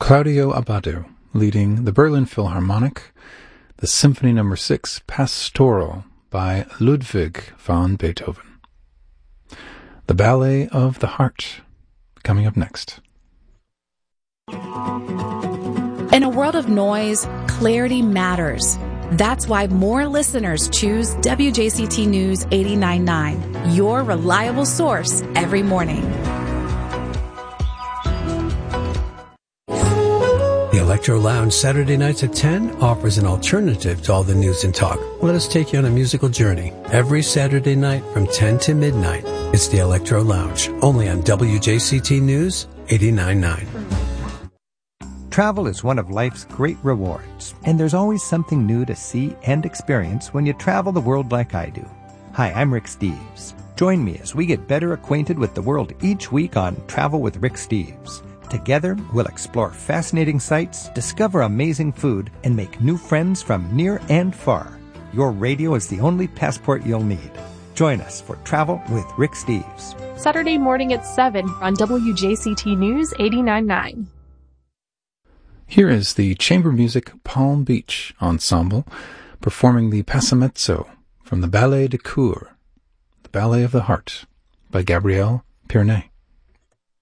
Claudio Abbado leading the Berlin Philharmonic, the Symphony No. 6 Pastoral by Ludwig van Beethoven. The Ballet of the Heart, coming up next. In a world of noise, clarity matters. That's why more listeners choose WJCT News 89.9, your reliable source every morning. The Electro Lounge Saturday nights at 10 offers an alternative to all the news and talk. Let us take you on a musical journey. Every Saturday night from 10 to midnight, it's the Electro Lounge, only on WJCT News 89.9. Travel is one of life's great rewards, and there's always something new to see and experience when you travel the world like I do. Hi, I'm Rick Steves. Join me as we get better acquainted with the world each week on Travel with Rick Steves. Together, we'll explore fascinating sights, discover amazing food, and make new friends from near and far. Your radio is the only passport you'll need. Join us for Travel with Rick Steves. Saturday morning at 7 on WJCT News 89.9. Here is the chamber music Palm Beach Ensemble performing the Passamezzo from the Ballet de Cour, the Ballet of the Heart, by Gabrielle Pierné.